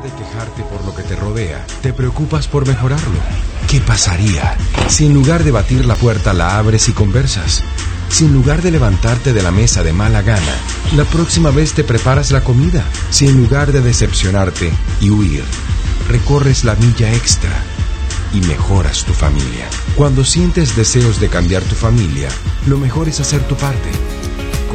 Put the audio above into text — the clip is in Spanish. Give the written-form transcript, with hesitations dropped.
de quejarte por lo que te rodea, te preocupas por mejorarlo. ¿Qué pasaría si en lugar de batir la puerta la abres y conversas? Si en lugar de levantarte de la mesa de mala gana, la próxima vez te preparas la comida. Si en lugar de decepcionarte y huir, recorres la milla extra y mejoras tu familia. Cuando sientes deseos de cambiar tu familia, lo mejor es hacer tu parte.